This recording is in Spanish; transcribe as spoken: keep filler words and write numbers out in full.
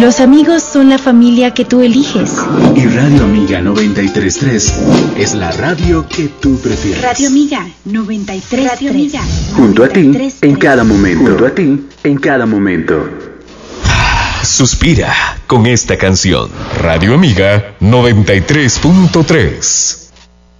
Los amigos son la familia que tú eliges. Y Radio Amiga noventa y tres punto tres es la radio que tú prefieres. Radio Amiga noventa y tres punto tres. Junto a ti en cada momento. Junto a ti en cada momento. Suspira con esta canción. Radio Amiga noventa y tres punto tres.